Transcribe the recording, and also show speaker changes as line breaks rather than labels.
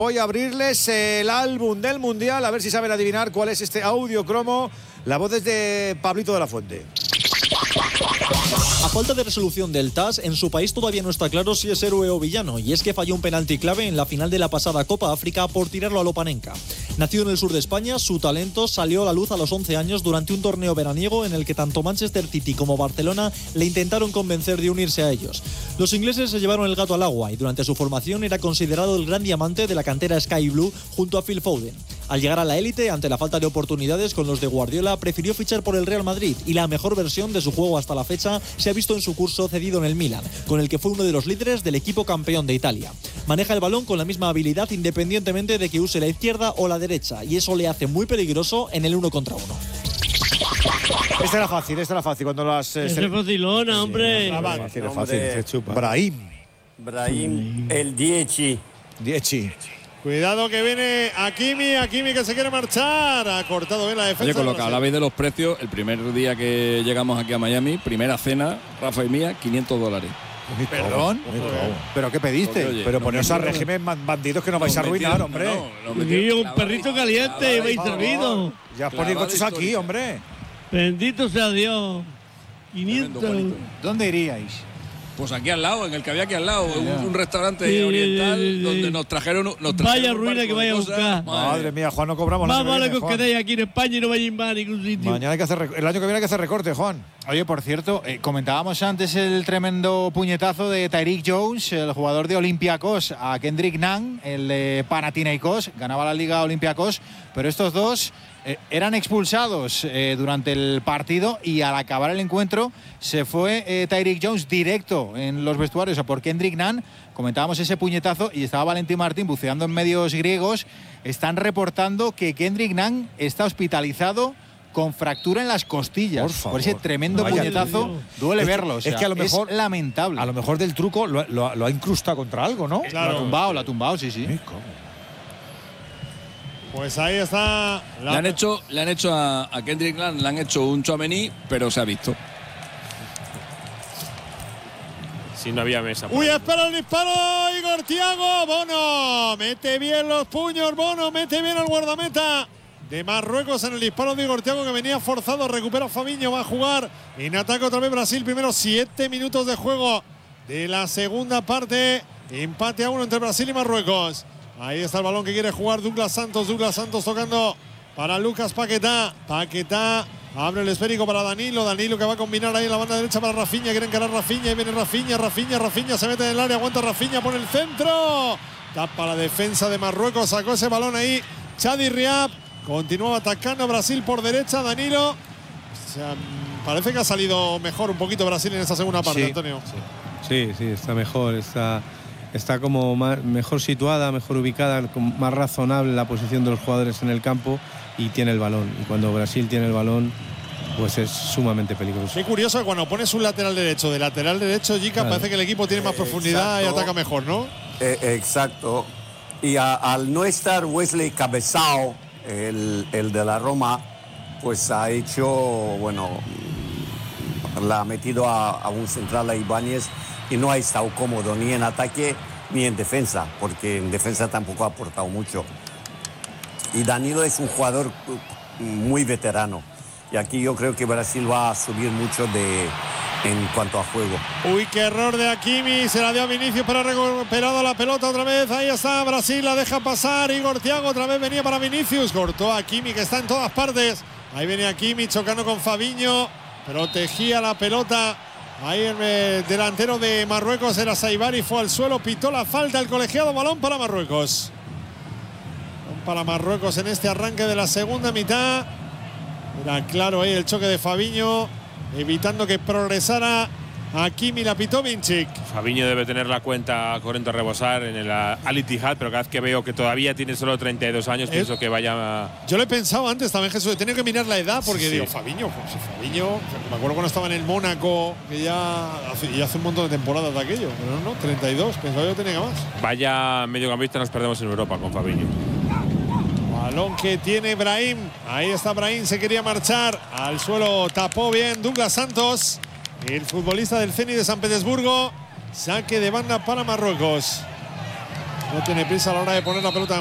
Voy a abrirles el álbum del Mundial, a ver si saben adivinar cuál es este audio cromo. La voz es de Pablito de la Fuente.
A falta de resolución del TAS, en su país todavía no está claro si es héroe o villano, y es que falló un penalti clave en la final de la pasada Copa África por tirarlo a Lopanenka. Nacido en el sur de España, su talento salió a la luz a los 11 años durante un torneo veraniego en el que tanto Manchester City como Barcelona le intentaron convencer de unirse a ellos. Los ingleses se llevaron el gato al agua y durante su formación era considerado el gran diamante de la cantera Sky Blue junto a Phil Foden. Al llegar a la élite, ante la falta de oportunidades con los de Guardiola, prefirió fichar por el Real Madrid y la mejor versión de su juego hasta la fecha se ha visto en su curso cedido en el Milan, con el que fue uno de los líderes del equipo campeón de Italia. Maneja el balón con la misma habilidad independientemente de que use la izquierda o la derecha, y eso le hace muy peligroso en el 1 contra 1.
Esta era fácil cuando las...
Es facilona, hombre.
Es fácil, se chupa. Brahim,
el Dieci.
Cuidado que viene Hakimi que se quiere marchar. Ha cortado bien la defensa.
Oye, con lo que hablabais de los precios, el primer día que llegamos aquí a Miami, primera cena, Rafa y mía, $500.
¿Perdón? ¿Pero qué pediste?
Oye,
pero poneos a régimen bandidos que nos vais a arruinar, hombre.
Un perrito caliente, vais servido.
Ya os ponéis coches aquí, hombre.
Bendito sea Dios. 500.
¿Dónde iríais?
Pues aquí al lado, en el que había aquí al lado, un restaurante oriental donde nos trajeron
vaya ruina que vaya a buscar.
Madre mía, Juan, no cobramos
nada. Más vale que os
Juan.
quedéis aquí en España y no vayáis más a ningún sitio.
Mañana hay que hacer el año que viene hay que hacer recorte, Juan.
Oye, por cierto, comentábamos antes el tremendo puñetazo de Tyreek Jones, el jugador de Olympiacos, a Kendrick Nunn, el de Panathinaikos, ganaba la Liga Olympiacos, pero estos dos eran expulsados durante el partido y al acabar el encuentro se fue Tyreek Jones directo en los vestuarios a por Kendrick Nunn. Comentábamos ese puñetazo y estaba Valentín Martín buceando en medios griegos. Están reportando que Kendrick Nunn está hospitalizado con fractura en las costillas. Por ese tremendo puñetazo. Duele verlo. O sea,
es que a lo mejor
es lamentable.
A lo mejor del truco lo ha incrustado contra algo, ¿no?
Claro. Lo ha tumbado, sí.
Pues ahí está.
Le han hecho a Kendrick Nunn, le han hecho un Tchouaméni, pero se ha visto.
Si no había mesa.
Uy, espera el disparo, Igor Thiago. Bono mete bien los puños, Bono mete bien al guardameta de Marruecos en el disparo de Igor Thiago, que venía forzado. Recupera Fabinho, va a jugar en ataque otra vez Brasil. Primero 7 minutos de juego de la segunda parte. Empate a 1 entre Brasil y Marruecos. Ahí está el balón que quiere jugar Douglas Santos tocando para Lucas Paquetá. Paquetá abre el esférico para Danilo que va a combinar ahí en la banda derecha para Rafinha. Quiere encarar Rafinha y viene Rafinha se mete en el área, aguanta Rafinha, pone el centro. Tapa la defensa de Marruecos, sacó ese balón ahí Chadi Riab. Continuaba atacando Brasil por derecha, Danilo. O sea, parece que ha salido mejor un poquito Brasil en esta segunda parte, Antonio.
Sí, está mejor, está como mejor situada, mejor ubicada, más razonable la posición de los jugadores en el campo y tiene el balón. Y cuando Brasil tiene el balón, pues es sumamente peligroso.
Qué curioso que cuando pones un lateral derecho, Jica, parece que el equipo tiene más profundidad y ataca mejor, ¿no?
Exacto. Y al no estar Wesley Cabezao, el de la Roma, pues ha hecho, la ha metido a un central, a Ibáñez, y no ha estado cómodo ni en ataque ni en defensa, porque en defensa tampoco ha aportado mucho. Y Danilo es un jugador muy veterano, y aquí yo creo que Brasil va a subir mucho en cuanto a juego.
Uy, qué error de Hakimi, se la dio a Vinicius, pero ha recuperado la pelota otra vez. Ahí está Brasil, la deja pasar. Igor Thiago otra vez venía para Vinicius, cortó a Hakimi, que está en todas partes. Ahí venía Hakimi chocando con Fabinho, protegía la pelota. Ahí el delantero de Marruecos era Saibari, fue al suelo, pitó la falta el colegiado. Balón para Marruecos. Balón para Marruecos en este arranque de la segunda mitad. Era claro ahí el choque de Fabinho, evitando que progresara Hakimi, la pitó Vinicic.
Fabinho debe tener la cuenta corriente a rebosar en el Al Ittihad, pero cada vez que veo que todavía tiene solo 32 años, pienso que vaya
Yo lo he pensado antes también, Jesús, he tenido que mirar la edad, porque digo, Fabinho, me acuerdo cuando estaba en el Mónaco, que ya hace un montón de temporadas de aquello, pero no, 32, pensaba yo que tenía más.
Vaya mediocampista nos perdemos en Europa con Fabinho.
Balón que tiene Brahim, ahí está Brahim, se quería marchar, al suelo tapó bien Douglas Santos, el futbolista del Zenit de San Petersburgo. Saque de banda para Marruecos. No tiene prisa a la hora de poner la pelota